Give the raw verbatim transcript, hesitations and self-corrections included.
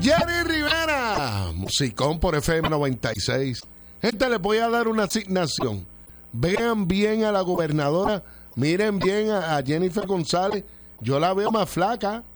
Jerry Rivera, musicón por F M noventa y seis. Gente, les voy a dar una asignación. Vean bien a la gobernadora, miren bien a, a Jennifer González. Yo la veo más flaca.